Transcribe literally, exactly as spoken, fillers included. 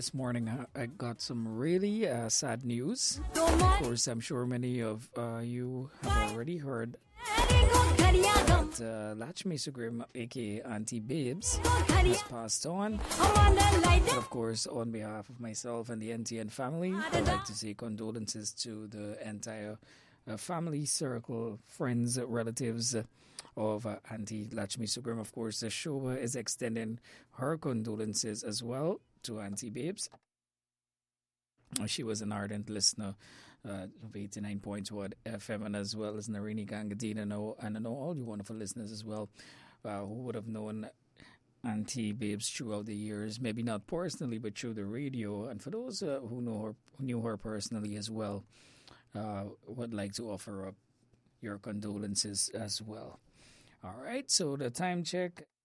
this morning I, I got some really uh, sad news. Of course, I'm sure many of uh, you have already heard that uh, Lakshmi Sugrim, aka Auntie Babes, has passed on. But of course, on behalf of myself and the N T N family, I'd like to say condolences to the entire uh, family circle, friends, relatives of uh, Auntie Lakshmi Sugrim. Of course, uh, Shoba is extending her condolences as well to Auntie Babes. Uh, She was an ardent listener uh, of eighty-nine point one F M, and as well as Narini Gangadina, know, and I know all you wonderful listeners as well uh, who would have known Auntie Babes throughout the years, maybe not personally, but through the radio. And for those uh, who know her, who knew her personally as well, uh, would like to offer up your condolences as well. All right, so the time check